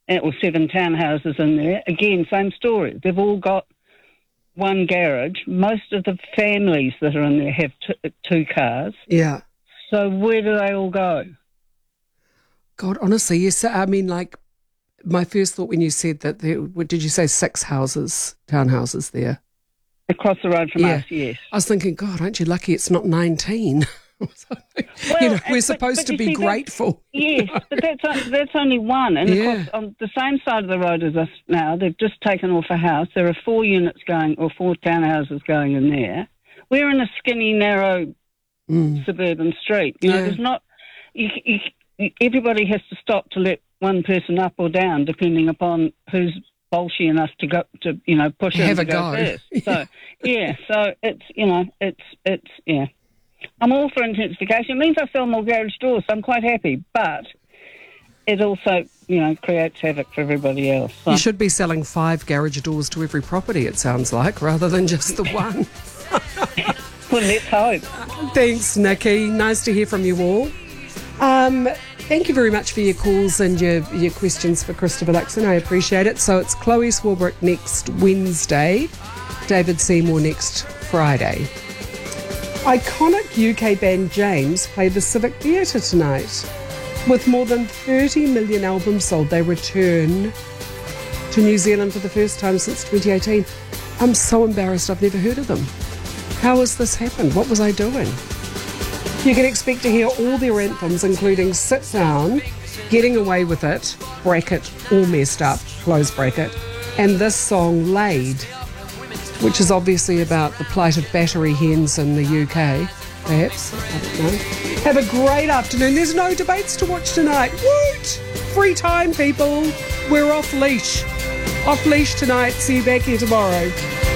or 7 townhouses in there. Again, same story. They've all got one garage. Most of the families that are in there have two cars. Yeah. So where do they all go? God, honestly, yes. I mean, like, my first thought when you said that, did you say 6 townhouses there? Across the road from us, yes. I was thinking, God, aren't you lucky it's not 19? Well, we're supposed to be grateful. Yes, but that's only one. And of course, on the same side of the road as us now, they've just taken off a house. There are 4 units going, or 4 townhouses going in there. We're in a skinny, narrow suburban street. You know, there's not... everybody has to stop to let one person up or down, depending upon who's bolshy enough to go to, push in to go first. So so it's I'm all for intensification. It means I sell more garage doors, so I'm quite happy. But it also, creates havoc for everybody else. So. You should be selling 5 garage doors to every property, it sounds like, rather than just the one. Well, let's hope. Thanks, Nikki. Nice to hear from you all. Thank you very much for your calls and your questions for Christopher Luxon. I appreciate it. So it's Chloe Swarbrick next Wednesday, David Seymour next Friday. Iconic UK band James play the Civic Theatre tonight. With more than 30 million albums sold, they return to New Zealand for the first time since 2018. I'm so embarrassed, I've never heard of them. How has this happened? What was I doing? You can expect to hear all their anthems, including Sit Down, Getting Away With It, bracket, All Messed Up, close bracket, and this song, Laid, which is obviously about the plight of battery hens in the UK, perhaps. I don't know. Have a great afternoon. There's no debates to watch tonight. Woot! Free time, people. We're off leash. Off leash tonight. See you back here tomorrow.